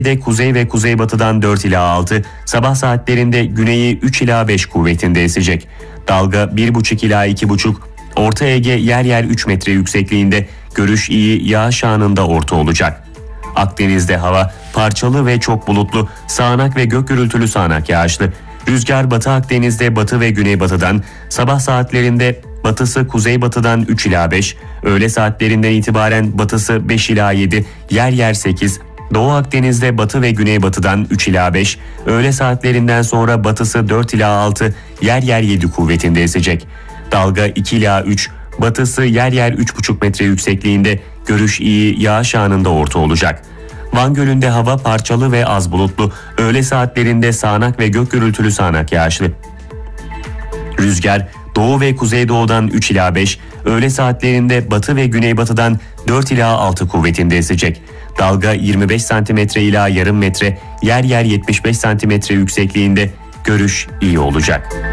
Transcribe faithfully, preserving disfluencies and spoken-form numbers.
de kuzey ve kuzeybatıdan dört ila altı, sabah saatlerinde güneyi üç ila beş kuvvetinde esecek. Dalga bir buçuk ila iki buçuk, Orta Ege yer yer üç metre yüksekliğinde, görüş iyi, yağış anında orta olacak. Akdeniz'de hava parçalı ve çok bulutlu, sağanak ve gök gürültülü sağanak yağışlı. Rüzgar Batı Akdeniz'de batı ve güneybatıdan, sabah saatlerinde batısı kuzeybatıdan üç ila beş, öğle saatlerinden itibaren batısı beş ila yedi, yer yer sekiz, Doğu Akdeniz'de batı ve güneybatıdan üç ila beş, öğle saatlerinden sonra batısı dört ila altı, yer yer yedi kuvvetinde esecek. Dalga iki ila üç, batısı yer yer üç buçuk metre yüksekliğinde, görüş iyi, yağış anında orta olacak. Van Gölü'nde hava parçalı ve az bulutlu, öğle saatlerinde sağanak ve gök gürültülü sağanak yağışlı. Rüzgar doğu ve kuzeydoğudan üç ila beş, öğle saatlerinde batı ve güneybatıdan dört ila altı kuvvetinde esecek. Dalga yirmi beş santimetre ila yarım metre, yer yer yetmiş beş santimetre yüksekliğinde, görüş iyi olacak.